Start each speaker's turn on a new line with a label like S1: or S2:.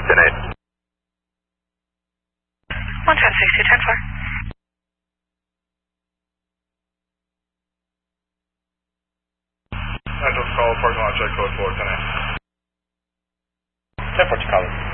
S1: 10-8.
S2: 110-62-10-4.
S1: Central call, parking lot check code 4, 10-8.
S3: 10-4, Chicago.